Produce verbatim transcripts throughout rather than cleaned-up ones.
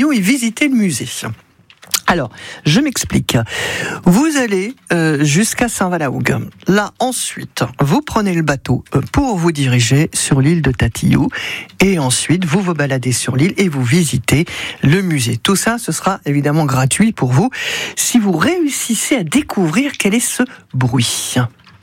et visiter le musée. Alors, je m'explique. Vous allez euh, jusqu'à Saint-Valahougue. Là, ensuite, vous prenez le bateau pour vous diriger sur l'île de Tatillou. Et ensuite, vous vous baladez sur l'île et vous visitez le musée. Tout ça, ce sera évidemment gratuit pour vous si vous réussissez à découvrir quel est ce bruit.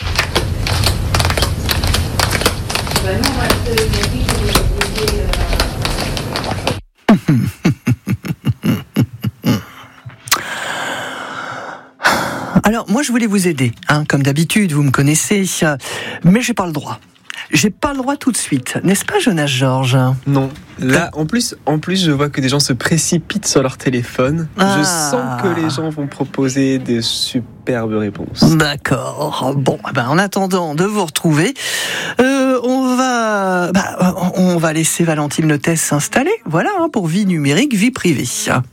Alors, moi, je voulais vous aider, hein, comme d'habitude, vous me connaissez, mais j'ai pas le droit. J'ai pas le droit tout de suite, n'est-ce pas, Jonas Georges ? Non. Là, en plus, en plus, je vois que des gens se précipitent sur leur téléphone. Ah. Je sens que les gens vont proposer des superbes réponses. D'accord. Bon, ben, en attendant de vous retrouver, euh, on va, bah, on va laisser Valentine Notès s'installer. Voilà, hein, pour vie numérique, vie privée.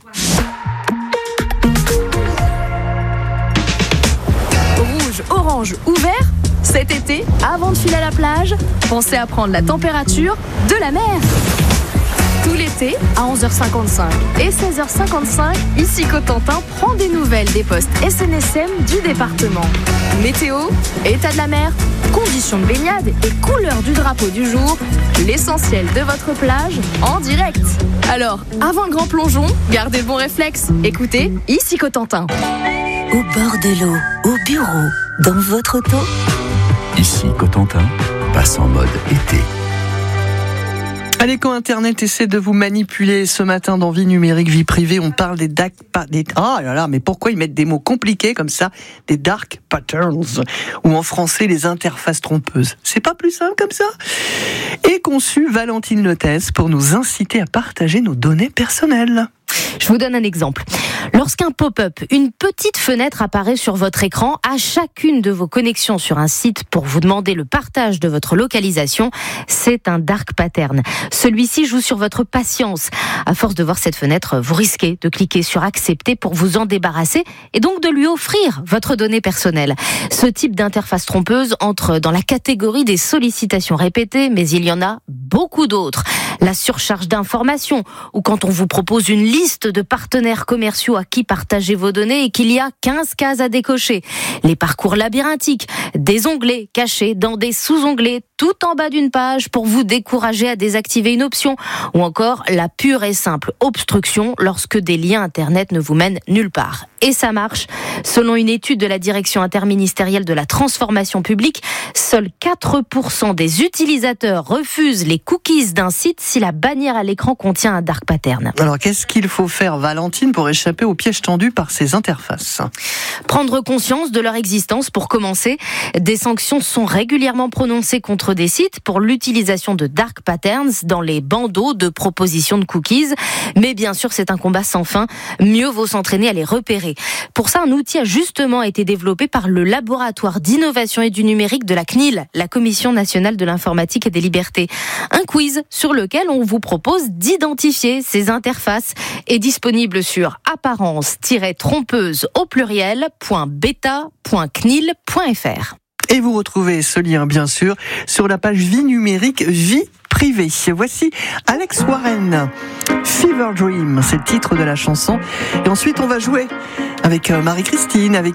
Orange ou vert, cet été, avant de filer à la plage, pensez à prendre la température de la mer. Tout l'été, à onze heures cinquante-cinq et seize heures cinquante-cinq, ici Cotentin prend des nouvelles des postes S N S M du département. Météo, état de la mer, conditions de baignade et couleur du drapeau du jour, l'essentiel de votre plage en direct. Alors, avant le grand plongeon, gardez le bon réflexe. Écoutez, ici Cotentin. Au bord de l'eau, au bureau, dans votre auto. Ici Cotentin, passe en mode été. Allez, quand Internet essaie de vous manipuler ce matin dans Vie numérique, vie privée, on parle des dark patterns. Oh là là, mais pourquoi ils mettent des mots compliqués comme ça, des dark patterns, ou en français les interfaces trompeuses. C'est pas plus simple comme ça ? Et conçu Valentine Notès pour nous inciter à partager nos données personnelles. Je vous donne un exemple. Lorsqu'un pop-up, une petite fenêtre apparaît sur votre écran à chacune de vos connexions sur un site pour vous demander le partage de votre localisation, c'est un dark pattern. Celui-ci joue sur votre patience. À force de voir cette fenêtre, vous risquez de cliquer sur accepter pour vous en débarrasser et donc de lui offrir votre donnée personnelle. Ce type d'interface trompeuse entre dans la catégorie des sollicitations répétées, mais il y en a beaucoup d'autres. La surcharge d'informations, ou quand on vous propose une liste de partenaires commerciaux à qui partager vos données et qu'il y a quinze cases à décocher. Les parcours labyrinthiques, des onglets cachés dans des sous-onglets tout en bas d'une page pour vous décourager à désactiver une option, ou encore la pure et simple obstruction lorsque des liens internet ne vous mènent nulle part. Et ça marche. Selon une étude de la Direction interministérielle de la transformation publique, seuls quatre pour cent des utilisateurs refusent les cookies d'un site si la bannière à l'écran contient un dark pattern. Alors, qu'est-ce qu'il faut faire, Valentine, pour échapper aux pièges tendus par ces interfaces ? Prendre conscience de leur existence pour commencer. Des sanctions sont régulièrement prononcées contre des sites pour l'utilisation de dark patterns dans les bandeaux de propositions de cookies. Mais bien sûr, c'est un combat sans fin. Mieux vaut s'entraîner à les repérer. Pour ça, un outil a justement été développé par le laboratoire d'innovation et du numérique de la C N I L, la Commission nationale de l'informatique et des libertés. Un quiz sur lequel on vous propose d'identifier ces interfaces est disponible sur apparence-trompeuse au pluriel .beta point c n i l point f r. Et vous retrouvez ce lien, bien sûr, sur la page Vie numérique, vie privée. Voici Alex Warren, Fever Dream, c'est le titre de la chanson. Et ensuite, on va jouer avec Marie-Christine, avec